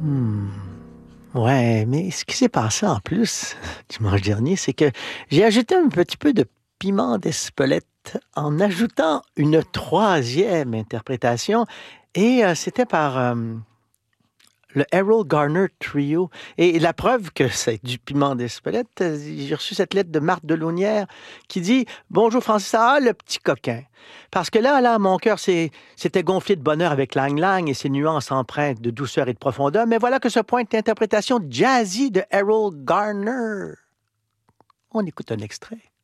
Hmm. Ouais, mais ce qui s'est passé en plus dimanche dernier, c'est que j'ai ajouté un petit peu de piment d'Espelette en ajoutant une troisième interprétation et c'était par le Harold Garner Trio. Et la preuve que c'est du piment d'Espelette, j'ai reçu cette lettre de Marthe Delaunière qui dit Bonjour Francis, ah, le petit coquin. Parce que là, mon cœur s'était gonflé de bonheur avec Lang Lang et ses nuances empreintes de douceur et de profondeur. Mais voilà que se pointe l'interprétation jazzy de Harold Garner. On écoute un extrait.